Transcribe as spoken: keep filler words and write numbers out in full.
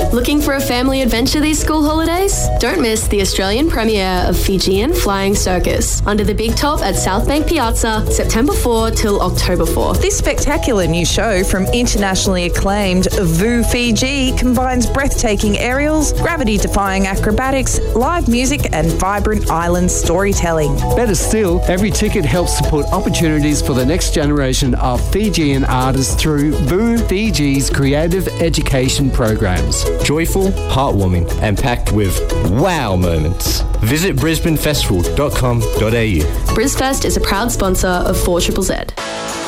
Looking for a family adventure these school holidays? Don't miss the Australian premiere of Fijian Flying Circus under the Big Top at South Bank Piazza, September fourth till October fourth. This spectacular new show from internationally acclaimed Vu Fiji combines breathtaking aerials, gravity-defying acrobatics, live music and vibrant island storytelling. Better still, every ticket helps support opportunities for the next generation of Fijian artists through Vu Fiji's creative education programs. Joyful, heartwarming and packed with wow moments. Visit brisbane festival dot com dot a u. BrisFest is a proud sponsor of four Z Z Z.